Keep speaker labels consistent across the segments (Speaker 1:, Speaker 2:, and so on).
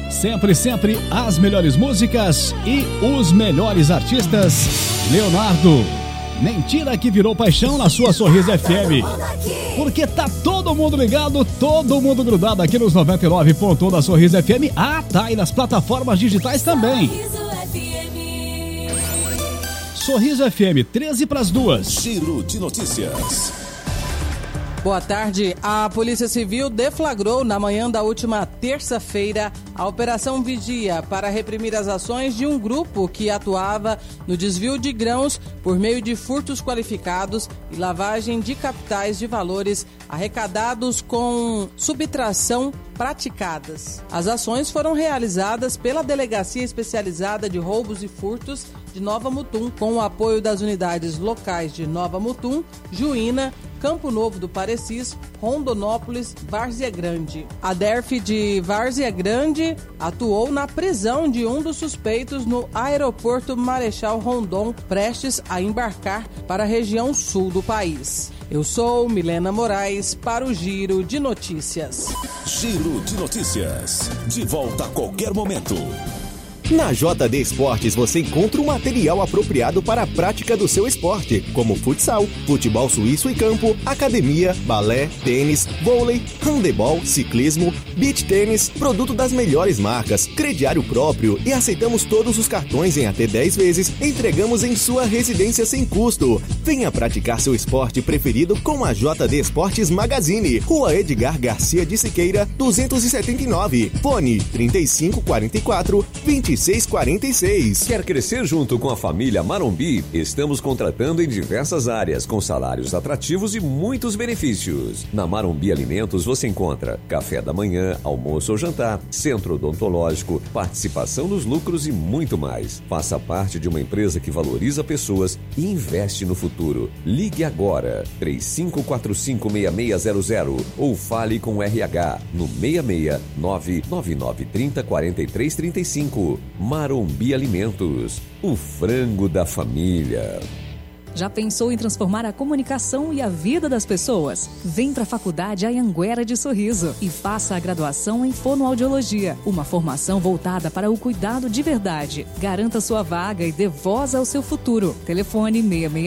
Speaker 1: Sempre, sempre as melhores músicas e os melhores artistas. Leonardo, mentira que virou paixão na sua Sorriso FM. Porque tá todo mundo ligado, todo mundo grudado aqui nos 99.1 da Sorriso FM. Ah, tá, e nas plataformas digitais também. Sorriso FM, 13 para as 2.
Speaker 2: Giro de notícias.
Speaker 3: Boa tarde. A Polícia Civil deflagrou na manhã da última terça-feira a Operação Vigia para reprimir as ações de um grupo que atuava no desvio de grãos por meio de furtos qualificados e lavagem de capitais de valores arrecadados com subtração praticadas. As ações foram realizadas pela Delegacia Especializada de Roubos e Furtos de Nova Mutum, com o apoio das unidades locais de Nova Mutum, Juína, Campo Novo do Parecis, Rondonópolis, Várzea Grande. A DERF de Várzea Grande atuou na prisão de um dos suspeitos no aeroporto Marechal Rondon, prestes a embarcar para a região sul do país. Eu sou Milena Moraes para o Giro de Notícias.
Speaker 2: Giro de Notícias. De volta a qualquer momento.
Speaker 4: Na JD Esportes você encontra o material apropriado para a prática do seu esporte, como futsal, futebol suíço e campo, academia, balé, tênis, vôlei, handebol, ciclismo, beach tênis, produto das melhores marcas, crediário próprio e aceitamos todos os cartões em até 10 vezes, entregamos em sua residência sem custo. Venha praticar seu esporte preferido com a JD Esportes Magazine, Rua Edgar Garcia de Siqueira, 279, fone 3544-2646.
Speaker 5: Quer crescer junto com a família Marombi? Estamos contratando em diversas áreas, com salários atrativos e muitos benefícios. Na Marombi Alimentos você encontra café da manhã, almoço ou jantar, centro odontológico, participação nos lucros e muito mais. Faça parte de uma empresa que valoriza pessoas e investe no futuro. Ligue agora, 3545-6600 ou fale com o RH no 669-9930-4335. Marombi Alimentos, o frango da família.
Speaker 6: Já pensou em transformar a comunicação e a vida das pessoas? Vem para a Faculdade Anhanguera de Sorriso e faça a graduação em Fonoaudiologia, uma formação voltada para o cuidado de verdade. Garanta sua vaga e dê voz ao seu futuro. Telefone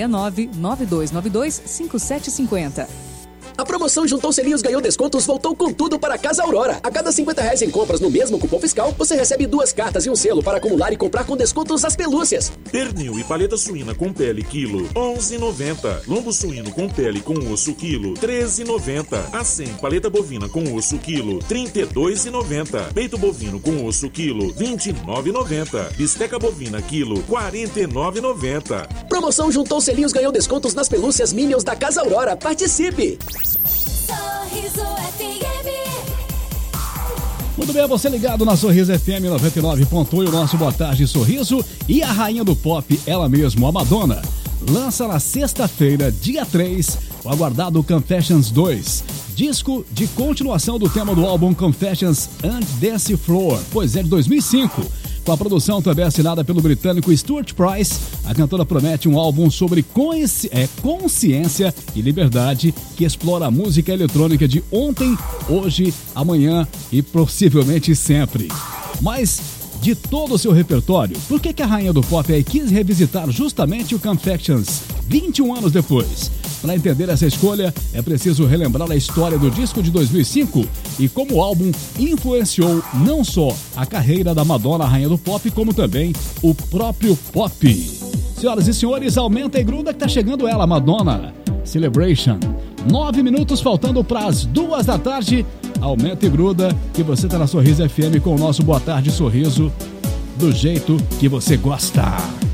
Speaker 6: 669-9292-5750.
Speaker 7: A promoção Juntou Selinhos Ganhou Descontos voltou com tudo para Casa Aurora. A cada R$50 em compras no mesmo cupom fiscal, você recebe 2 cartas e um selo para acumular e comprar com descontos às pelúcias.
Speaker 8: Pernil e paleta suína com pele quilo, R$11,90. Lombo suíno com pele com osso quilo, R$13,90. Acém paleta bovina com osso quilo, R$32,90. Peito bovino com osso quilo, R$29,90. Bisteca bovina quilo, R$49,90.
Speaker 7: Promoção Juntou Selinhos Ganhou Descontos nas pelúcias Minions da Casa Aurora. Participe!
Speaker 9: Sorriso FM.
Speaker 1: Muito bem, você ligado na Sorriso FM 99.1 e o nosso Boa Tarde Sorriso. E a rainha do pop, ela mesma, a Madonna, lança na sexta-feira, dia 3, o aguardado Confessions 2, disco de continuação do tema do álbum Confessions and Dance Floor, pois é de 2005. Com a produção também assinada pelo britânico Stuart Price, a cantora promete um álbum sobre consciência e liberdade que explora a música eletrônica de ontem, hoje, amanhã e possivelmente sempre. Mas de todo o seu repertório, por que a rainha do pop aí quis revisitar justamente o Confessions 21 anos depois? Para entender essa escolha, é preciso relembrar a história do disco de 2005 e como o álbum influenciou não só a carreira da Madonna, a rainha do pop, como também o próprio pop. Senhoras e senhores, aumenta e gruda que tá chegando ela, Madonna. Celebration. 9 minutos faltando para as 2 da tarde. Aumenta e gruda que você tá na Sorriso FM com o nosso Boa Tarde Sorriso, do jeito que você gosta.